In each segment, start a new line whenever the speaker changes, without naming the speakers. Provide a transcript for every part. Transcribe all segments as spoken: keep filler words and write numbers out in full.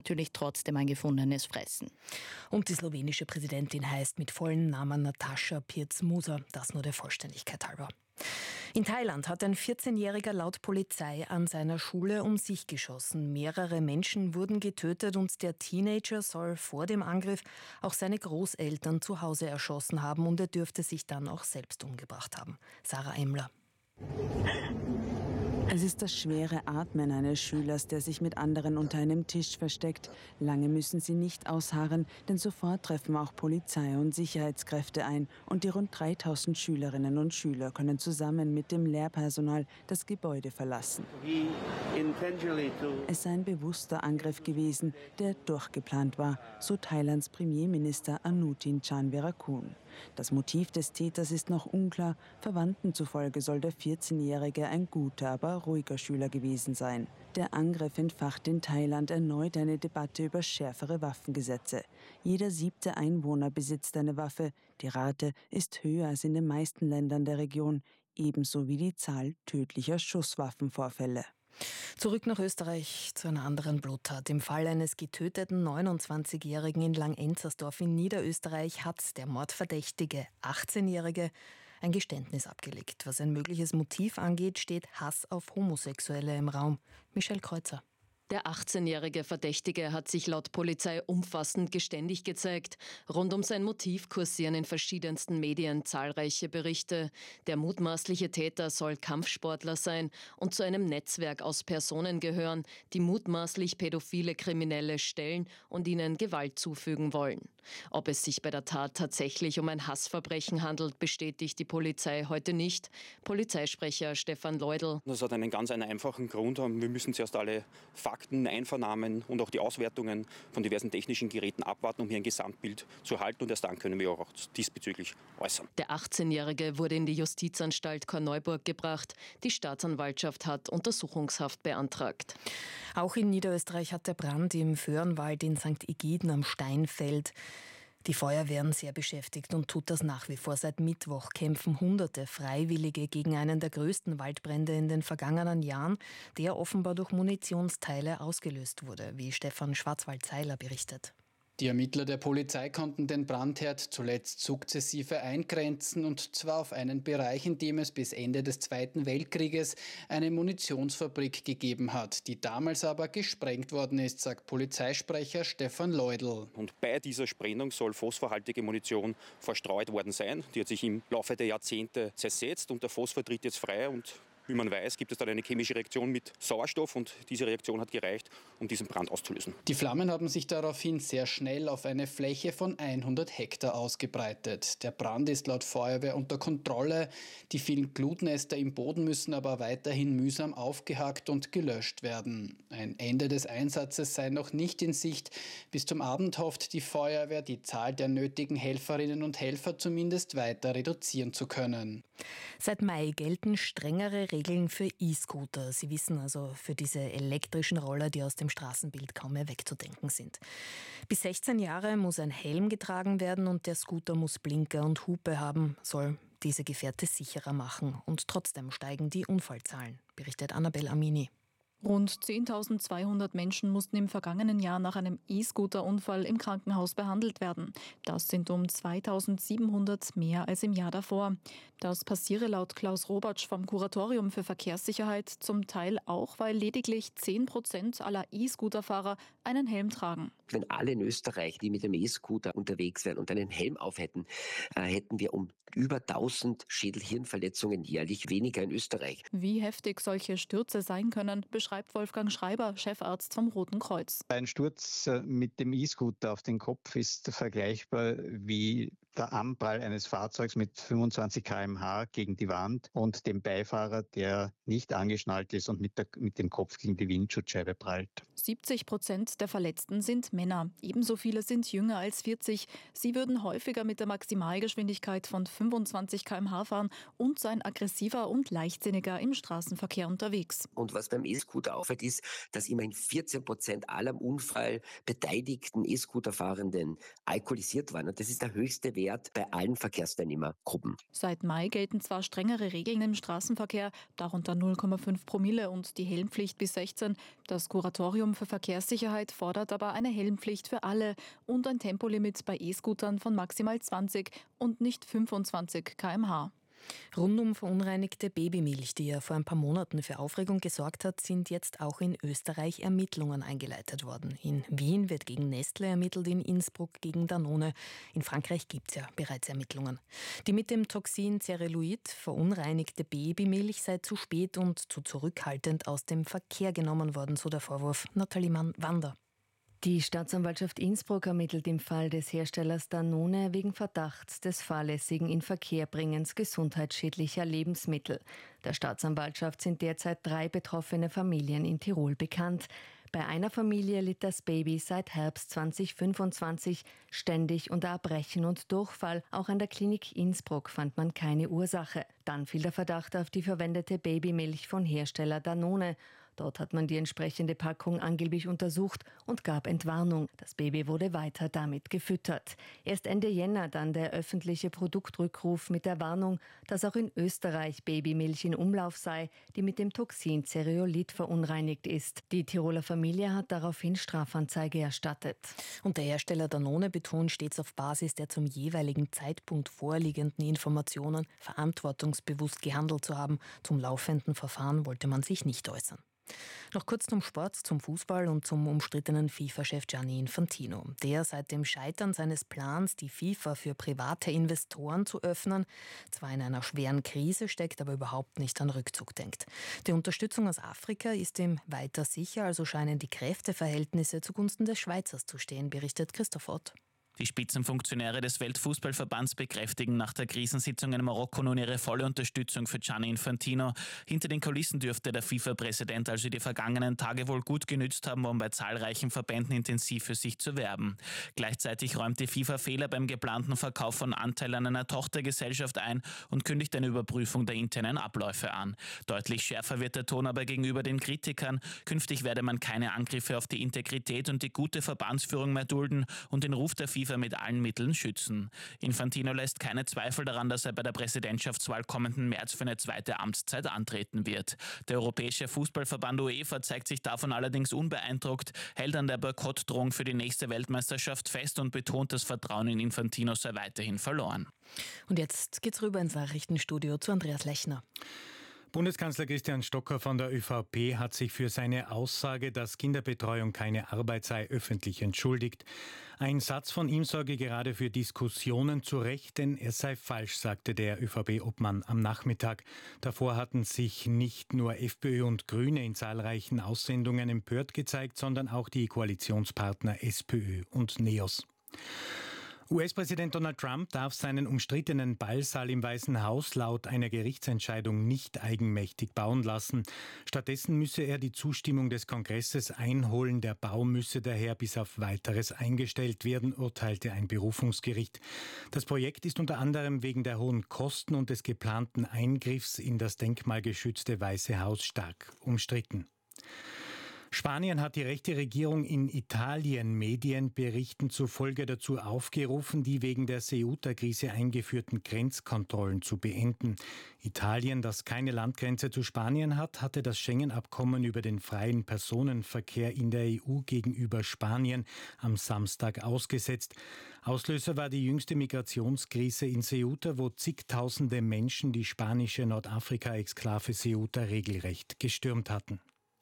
Natürlich trotzdem ein gefundenes Fressen.
Und die slowenische Präsidentin heißt mit vollem Namen Nataša Pirc-Musar, das nur der Vollständigkeit halber. In Thailand hat ein vierzehnjähriger laut Polizei an seiner Schule um sich geschossen. Mehrere Menschen wurden getötet und der Teenager soll vor dem Angriff auch seine Großeltern zu Hause erschossen haben und er dürfte sich dann auch selbst umgebracht haben. Sarah Emler.
Es ist das schwere Atmen eines Schülers, der sich mit anderen unter einem Tisch versteckt. Lange müssen sie nicht ausharren, denn sofort treffen auch Polizei und Sicherheitskräfte ein. Und die rund dreitausend Schülerinnen und Schüler können zusammen mit dem Lehrpersonal das Gebäude verlassen. Es sei ein bewusster Angriff gewesen, der durchgeplant war, so Thailands Premierminister Anutin Chanvirakul. Das Motiv des Täters ist noch unklar. Verwandten zufolge soll der vierzehnjährige ein guter, aber ruhiger Schüler gewesen sein. Der Angriff entfacht in Thailand erneut eine Debatte über schärfere Waffengesetze. Jeder siebte Einwohner besitzt eine Waffe. Die Rate ist höher als in den meisten Ländern der Region, ebenso wie die Zahl tödlicher Schusswaffenvorfälle.
Zurück nach Österreich zu einer anderen Bluttat. Im Fall eines getöteten neunundzwanzigjährigen in Langenzersdorf in Niederösterreich hat der mordverdächtige achtzehnjährige ein Geständnis abgelegt. Was ein mögliches Motiv angeht, steht Hass auf Homosexuelle im Raum. Michelle Kreuzer.
Der achtzehnjährige Verdächtige hat sich laut Polizei umfassend geständig gezeigt. Rund um sein Motiv kursieren in verschiedensten Medien zahlreiche Berichte. Der mutmaßliche Täter soll Kampfsportler sein und zu einem Netzwerk aus Personen gehören, die mutmaßlich pädophile Kriminelle stellen und ihnen Gewalt zufügen wollen. Ob es sich bei der Tat tatsächlich um ein Hassverbrechen handelt, bestätigt die Polizei heute nicht. Polizeisprecher Stefan Leudl.
Das hat einen ganz einen einfachen Grund. Wir müssen zuerst alle Fakten, Einvernahmen und auch die Auswertungen von diversen technischen Geräten abwarten, um hier ein Gesamtbild zu erhalten. Und erst dann können wir auch diesbezüglich äußern.
Der achtzehnjährige wurde in die Justizanstalt Korneuburg gebracht. Die Staatsanwaltschaft hat Untersuchungshaft beantragt.
Auch in Niederösterreich hat der Brand im Föhrenwald in Sankt Egiden am Steinfeld die Feuerwehren sehr beschäftigt und tut das nach wie vor. Seit Mittwoch kämpfen hunderte Freiwillige gegen einen der größten Waldbrände in den vergangenen Jahren, der offenbar durch Munitionsteile ausgelöst wurde, wie Stefan Schwarzwald-Seiler berichtet.
Die Ermittler der Polizei konnten den Brandherd zuletzt sukzessive eingrenzen, und zwar auf einen Bereich, in dem es bis Ende des Zweiten Weltkrieges eine Munitionsfabrik gegeben hat, die damals aber gesprengt worden ist, sagt Polizeisprecher Stefan Leudl.
Und bei dieser Sprengung soll phosphorhaltige Munition verstreut worden sein. Die hat sich im Laufe der Jahrzehnte zersetzt und der Phosphor tritt jetzt frei, und wie man weiß, gibt es dann eine chemische Reaktion mit Sauerstoff, und diese Reaktion hat gereicht, um diesen Brand auszulösen.
Die Flammen haben sich daraufhin sehr schnell auf eine Fläche von hundert Hektar ausgebreitet. Der Brand ist laut Feuerwehr unter Kontrolle. Die vielen Glutnester im Boden müssen aber weiterhin mühsam aufgehakt und gelöscht werden. Ein Ende des Einsatzes sei noch nicht in Sicht. Bis zum Abend hofft die Feuerwehr, die Zahl der nötigen Helferinnen und Helfer zumindest weiter reduzieren zu können.
Seit Mai gelten strengere Regeln für E-Scooter. Sie wissen also, für diese elektrischen Roller, die aus dem Straßenbild kaum mehr wegzudenken sind. Bis sechzehn Jahre muss ein Helm getragen werden und der Scooter muss Blinker und Hupe haben, soll diese Gefährte sicherer machen. Und trotzdem steigen die Unfallzahlen, berichtet Annabel Amini.
Rund zehntausendzweihundert Menschen mussten im vergangenen Jahr nach einem E-Scooter-Unfall im Krankenhaus behandelt werden. Das sind um zweitausendsiebenhundert mehr als im Jahr davor. Das passiere laut Klaus Robatsch vom Kuratorium für Verkehrssicherheit zum Teil auch, weil lediglich zehn Prozent aller E-Scooter-Fahrer einen Helm tragen.
Wenn alle in Österreich, die mit dem E-Scooter unterwegs wären und einen Helm auf hätten, äh, hätten wir um über tausend Schädel-Hirnverletzungen jährlich weniger in Österreich.
Wie heftig solche Stürze sein können, beschreibt Wolfgang Schreiber, Chefarzt vom Roten Kreuz.
Ein Sturz mit dem E-Scooter auf den Kopf ist vergleichbar wie der Anprall eines Fahrzeugs mit fünfundzwanzig Kilometer pro Stunde gegen die Wand und dem Beifahrer, der nicht angeschnallt ist und mit, der, mit dem Kopf gegen die Windschutzscheibe prallt.
siebzig Prozent der Verletzten sind Männer. Ebenso viele sind jünger als vierzig. Sie würden häufiger mit der Maximalgeschwindigkeit von fünfundzwanzig Kilometer pro Stunde fahren und seien aggressiver und leichtsinniger im Straßenverkehr unterwegs.
Und was beim E-Scooter auffällt, ist, dass immerhin vierzehn Prozent aller am Unfall beteiligten E-Scooter-Fahrenden alkoholisiert waren. Und das ist der höchste Wert gewährt bei allen Verkehrsteilnehmergruppen.
Seit Mai gelten zwar strengere Regeln im Straßenverkehr, darunter null Komma fünf Promille und die Helmpflicht bis sechzehn. Das Kuratorium für Verkehrssicherheit fordert aber eine Helmpflicht für alle und ein Tempolimit bei E-Scootern von maximal zwanzig und nicht fünfundzwanzig Kilometer pro Stunde.
Rund um verunreinigte Babymilch, die ja vor ein paar Monaten für Aufregung gesorgt hat, sind jetzt auch in Österreich Ermittlungen eingeleitet worden. In Wien wird gegen Nestle ermittelt, in Innsbruck gegen Danone. In Frankreich gibt es ja bereits Ermittlungen. Die mit dem Toxin Zereluid verunreinigte Babymilch sei zu spät und zu zurückhaltend aus dem Verkehr genommen worden, so der Vorwurf. Nathalie Wander.
Die Staatsanwaltschaft Innsbruck ermittelt im Fall des Herstellers Danone wegen Verdachts des fahrlässigen Inverkehrbringens gesundheitsschädlicher Lebensmittel. Der Staatsanwaltschaft sind derzeit drei betroffene Familien in Tirol bekannt. Bei einer Familie litt das Baby seit Herbst zwanzig fünfundzwanzig ständig unter Erbrechen und Durchfall. Auch an der Klinik Innsbruck fand man keine Ursache. Dann fiel der Verdacht auf die verwendete Babymilch von Hersteller Danone. Dort hat man die entsprechende Packung angeblich untersucht und gab Entwarnung. Das Baby wurde weiter damit gefüttert. Erst Ende Jänner dann der öffentliche Produktrückruf mit der Warnung, dass auch in Österreich Babymilch in Umlauf sei, die mit dem Toxin Zereolid verunreinigt ist. Die Tiroler Familie hat daraufhin Strafanzeige erstattet.
Und der Hersteller Danone betont stets auf Basis der zum jeweiligen Zeitpunkt vorliegenden Informationen verantwortungsbewusst gehandelt zu haben. Zum laufenden Verfahren wollte man sich nicht äußern. Noch kurz zum Sport, zum Fußball und zum umstrittenen FIFA-Chef Gianni Infantino, der seit dem Scheitern seines Plans, die FIFA für private Investoren zu öffnen, zwar in einer schweren Krise steckt, aber überhaupt nicht an Rückzug denkt. Die Unterstützung aus Afrika ist ihm weiter sicher, also scheinen die Kräfteverhältnisse zugunsten des Schweizers zu stehen, berichtet Christoph Ott.
Die Spitzenfunktionäre des Weltfußballverbands bekräftigen nach der Krisensitzung in Marokko nun ihre volle Unterstützung für Gianni Infantino. Hinter den Kulissen dürfte der FIFA-Präsident also die vergangenen Tage wohl gut genützt haben, um bei zahlreichen Verbänden intensiv für sich zu werben. Gleichzeitig räumt die FIFA Fehler beim geplanten Verkauf von Anteilen an einer Tochtergesellschaft ein und kündigt eine Überprüfung der internen Abläufe an. Deutlich schärfer wird der Ton aber gegenüber den Kritikern. Künftig werde man keine Angriffe auf die Integrität und die gute Verbandsführung mehr dulden und den Ruf der FIFA mit allen Mitteln schützen. Infantino lässt keine Zweifel daran, dass er bei der Präsidentschaftswahl kommenden März für eine zweite Amtszeit antreten wird. Der Europäische Fußballverband UEFA zeigt sich davon allerdings unbeeindruckt, hält an der Boykottdrohung für die nächste Weltmeisterschaft fest und betont, das Vertrauen in Infantino sei weiterhin verloren.
Und jetzt geht's rüber ins Nachrichtenstudio zu Andreas Lechner.
Bundeskanzler Christian Stocker von der ÖVP hat sich für seine Aussage, dass Kinderbetreuung keine Arbeit sei, öffentlich entschuldigt. Ein Satz von ihm sorge gerade für Diskussionen, zu Recht, denn er sei falsch, sagte der ÖVP-Obmann am Nachmittag. Davor hatten sich nicht nur FPÖ und Grüne in zahlreichen Aussendungen empört gezeigt, sondern auch die Koalitionspartner SPÖ und NEOS. U S-Präsident Donald Trump darf seinen umstrittenen Ballsaal im Weißen Haus laut einer Gerichtsentscheidung nicht eigenmächtig bauen lassen. Stattdessen müsse er die Zustimmung des Kongresses einholen. Der Bau müsse daher bis auf Weiteres eingestellt werden, urteilte ein Berufungsgericht. Das Projekt ist unter anderem wegen der hohen Kosten und des geplanten Eingriffs in das denkmalgeschützte Weiße Haus stark umstritten. Spanien hat die rechte Regierung in Italien Medienberichten zufolge dazu aufgerufen, die wegen der Ceuta-Krise eingeführten Grenzkontrollen zu beenden. Italien, das keine Landgrenze zu Spanien hat, hatte das Schengen-Abkommen über den freien Personenverkehr in der E U gegenüber Spanien am Samstag ausgesetzt. Auslöser war die jüngste Migrationskrise in Ceuta, wo zigtausende Menschen die spanische Nordafrika-Exklave Ceuta regelrecht gestürmt hatten.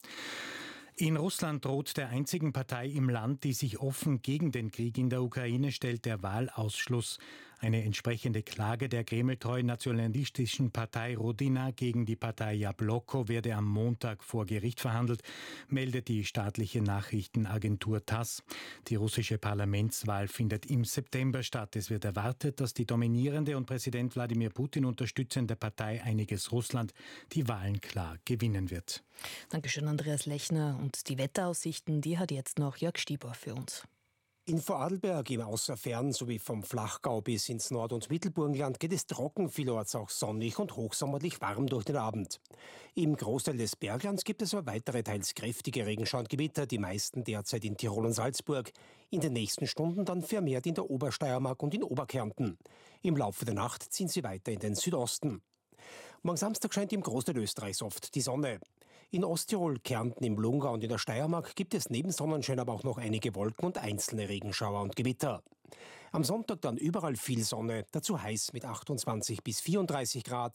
In Russland droht der einzigen Partei im Land, die sich offen gegen den Krieg in der Ukraine stellt, der Wahlausschluss. Eine entsprechende Klage der kremltreuen nationalistischen Partei Rodina gegen die Partei Jabloko werde am Montag vor Gericht verhandelt, meldet die staatliche Nachrichtenagentur TASS. Die russische Parlamentswahl findet im September statt. Es wird erwartet, dass die dominierende und Präsident Wladimir Putin unterstützende Partei Einiges Russland die Wahlen klar gewinnen wird.
Dankeschön, Andreas Lechner. Und die Wetteraussichten, die hat jetzt noch Jörg Stieber für uns.
In Vorarlberg im Außerfern sowie vom Flachgau bis ins Nord- und Mittelburgenland geht es trocken, vielerorts auch sonnig und hochsommerlich warm durch den Abend. Im Großteil des Berglands gibt es aber weitere teils kräftige Regenschauer und Gewitter, die meisten derzeit in Tirol und Salzburg. In den nächsten Stunden dann vermehrt in der Obersteiermark und in Oberkärnten. Im Laufe der Nacht ziehen sie weiter in den Südosten. Morgen Samstag scheint im Großteil Österreichs oft die Sonne. In Osttirol, Kärnten, im Lungau und in der Steiermark gibt es neben Sonnenschein aber auch noch einige Wolken und einzelne Regenschauer und Gewitter. Am Sonntag dann überall viel Sonne, dazu heiß mit achtundzwanzig bis vierunddreißig Grad.